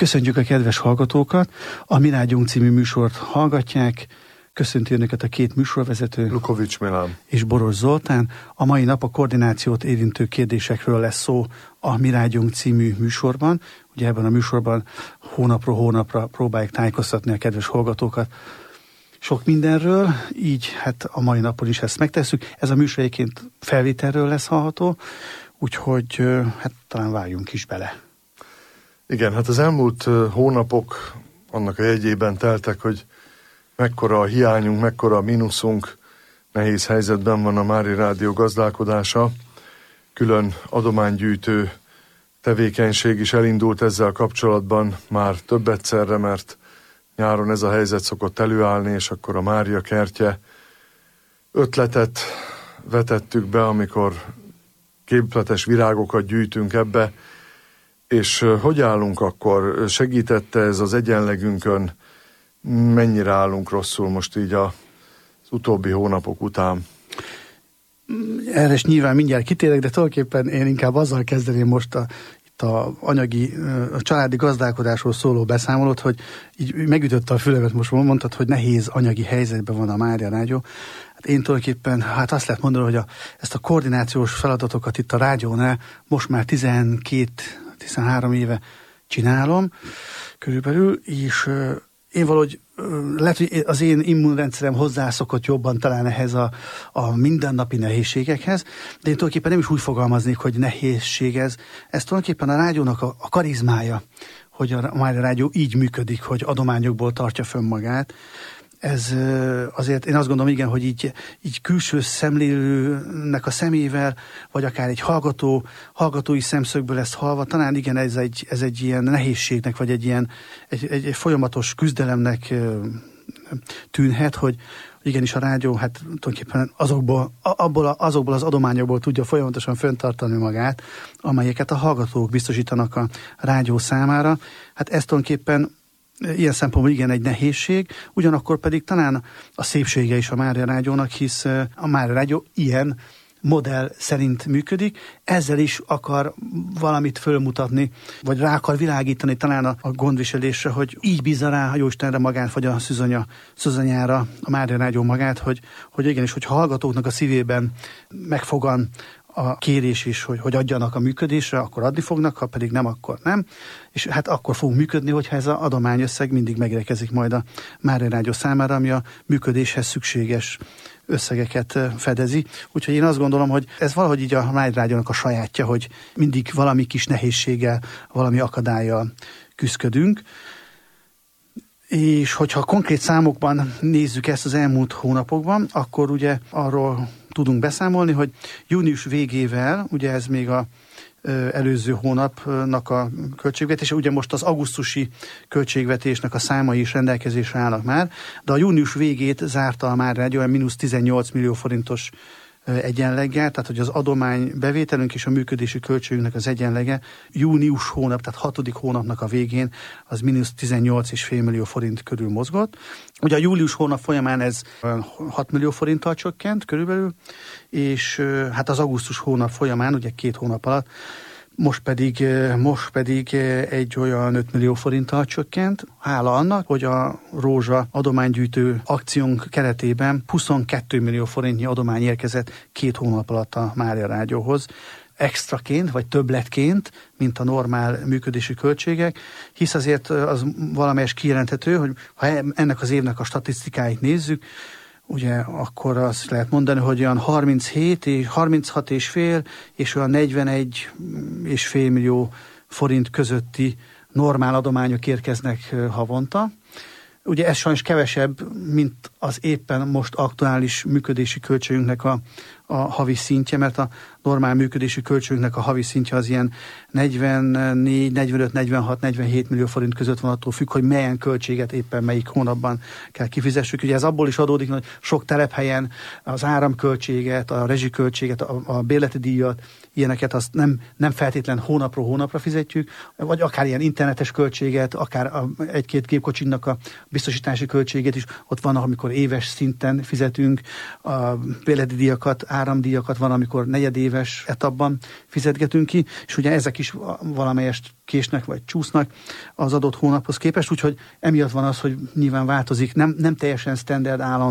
Köszöntjük a kedves hallgatókat! A Mi Rádiónk című műsort hallgatják. Köszönti önöket a két műsorvezető, Lukovics Milán és Boros Zoltán. A mai nap a koordinációt érintő kérdésekről lesz szó a Mi Rádiónk című műsorban. Ugye ebben a műsorban hónapról hónapra próbáljuk tájékoztatni a kedves hallgatókat sok mindenről, így hát a mai napon is ezt megtesszük. Ez a műsor egyébként felvételről lesz hallható, úgyhogy hát talán vágjunk is bele. Igen, hát az elmúlt hónapok annak a jegyében teltek, hogy mekkora a hiányunk, mekkora a mínuszunk, nehéz helyzetben van a Mária Rádió gazdálkodása. Külön adománygyűjtő tevékenység is elindult ezzel kapcsolatban már több egyszerre, mert nyáron ez a helyzet szokott előállni, és akkor a Mária kertje ötletet vetettük be, amikor képletes virágokat gyűjtünk ebbe, és hogy állunk akkor? Segítette ez az egyenlegünkön? Mennyire állunk rosszul most így az utóbbi hónapok után? Erre is nyilván mindjárt kitérek, de tulajdonképpen én inkább azzal kezdeném most itt a családi gazdálkodásról szóló beszámolót, hogy így megütötte a fülemet, most mondtad, hogy nehéz anyagi helyzetben van a Mária Rádió. Hát én tulajdonképpen azt lehet mondani, hogy ezt a koordinációs feladatokat itt a rádiónál most már 12-13 éve csinálom körülbelül, és én valahogy lehet, hogy az én immunrendszerem hozzászokott jobban talán ehhez a mindennapi nehézségekhez, de én tulajdonképpen nem is úgy fogalmaznék, hogy nehézség ez. Ez tulajdonképpen a rádiónak a karizmája, hogy a Mária Rádió így működik, hogy adományokból tartja fönn magát. Ez azért én azt gondolom, igen, hogy így külső szemlélőnek a szemével, vagy akár egy hallgatói szemszögből ezt hallva, talán igen, ez egy ilyen nehézségnek, vagy egy folyamatos küzdelemnek tűnhet, hogy igenis a rádió hát tulajdonképpen azokból az adományokból tudja folyamatosan fenntartani magát, amelyeket a hallgatók biztosítanak a rádió számára. Hát ez tulajdonképpen ilyen szempontból igen egy nehézség, ugyanakkor pedig talán a szépsége is a Mária Rádiónak, hisz a Mária Rádió ilyen modell szerint működik, ezzel is akar valamit fölmutatni, vagy rá akar világítani talán a gondviselésre, hogy így bízza rá a Jóistenre magát, vagy a szűzanyára a Mária Rádió magát, hogy igenis, hogy hallgatóknak a szívében megfogan a kérés is, hogy adjanak a működésre, akkor adni fognak, ha pedig nem, akkor nem. És hát akkor fog működni, hogyha ez az adományösszeg mindig megérkezik majd a Mária Rádió számára, ami a működéshez szükséges összegeket fedezi. Úgyhogy én azt gondolom, hogy ez valahogy így a Mária Rádiónak a sajátja, hogy mindig valami kis nehézséggel, valami akadállyal küzdködünk. És hogyha konkrét számokban nézzük ezt az elmúlt hónapokban, akkor ugye arról tudunk beszámolni, hogy június végével, ugye ez még az előző hónapnak a költségvetése, ugye most az augusztusi költségvetésnek a számai is rendelkezésre állnak már, de a június végét zárta a Mária Rádió olyan -18 millió forintos egyenleggel, tehát hogy az adomány bevételünk és a működési költségünknek az egyenlege június hónap, tehát 6. hónapnak a végén az -18,5 millió forint körül mozgott. Ugye a július hónap folyamán ez 6 millió forinttal csökkent körülbelül, és hát az augusztus hónap folyamán, ugye 2 hónap alatt, most pedig egy olyan 5 millió forinttal csökkent. Hála annak, hogy a Rózsa adománygyűjtő akciónk keretében 22 millió forintnyi adomány érkezett 2 hónap alatt a Mária Rádióhoz. Extraként, vagy többletként, mint a normál működési költségek, hisz azért az valamelyes kijelenthető, hogy ha ennek az évnek a statisztikáit nézzük, ugye akkor azt lehet mondani, hogy olyan 36,5 és olyan 41,5 millió forint közötti normál adományok érkeznek havonta. Ugye ez sajnos kevesebb, mint az éppen most aktuális működési költségünknek a havi szintje, mert a normál működési költségünknek a havi szintje az ilyen 44, 45, 46, 47 millió forint között van, attól függ, hogy milyen költséget éppen melyik hónapban kell kifizessük. Ugye ez abból is adódik, hogy sok telephelyen az áramköltséget, a rezsiköltséget, a bérleti díjat, ilyeneket azt nem feltétlen hónapról hónapra fizetjük, vagy akár ilyen internetes költséget, akár egy-két gépkocsinak a biztosítási költségét is, ott van, amikor éves szinten fizetünk, a bérleti díjakat áramdíjakat, van, amikor negyedéves etapban fizetgetünk ki, és ugye ezek is valamelyest késnek vagy csúsznak az adott hónaphoz képest, úgyhogy emiatt van az, hogy nyilván változik, nem teljesen standard állandó